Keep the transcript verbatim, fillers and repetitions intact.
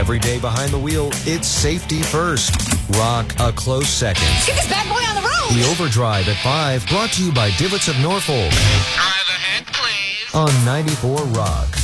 Every day behind the wheel, it's safety first. Rock a close second. Get this bad boy on the road! The Overdrive at five, brought to you by Divots of Norfolk. Drive ahead, please. On ninety-four Rock.